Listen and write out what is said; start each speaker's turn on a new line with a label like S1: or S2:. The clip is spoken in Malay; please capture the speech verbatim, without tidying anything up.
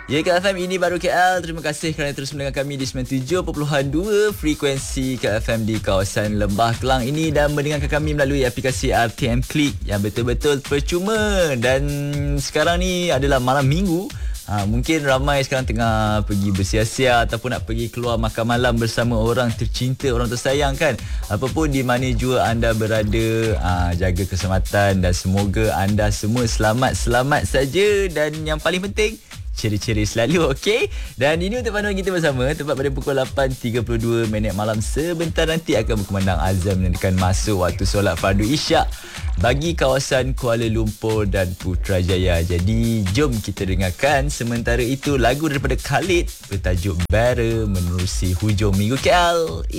S1: Ya, K F M ini baru K L. Terima kasih kerana terus mendengar kami di sembilan puluh tujuh perpuluhan dua frekuensi K F M di kawasan Lembah Kelang ini dan mendengarkan kami melalui aplikasi R T M Click yang betul-betul percuma. Dan sekarang ni adalah malam minggu. Ha, mungkin ramai sekarang tengah pergi bersia-sia ataupun nak pergi keluar makan malam bersama orang tercinta, orang tersayang kan. Apapun di mana jua anda berada, ha, jaga keselamatan dan semoga anda semua selamat-selamat saja. Dan yang paling penting, ceri-ceri selalu, okey? Dan ini untuk panduan kita bersama, tepat pada pukul lapan tiga puluh dua minit malam. Sebentar nanti akan berkumandang azan menandakan masuk waktu solat fardu isyak bagi kawasan Kuala Lumpur dan Putrajaya. Jadi, jom kita dengarkan sementara itu lagu daripada Khalid bertajuk Better menerusi hujung minggu K L.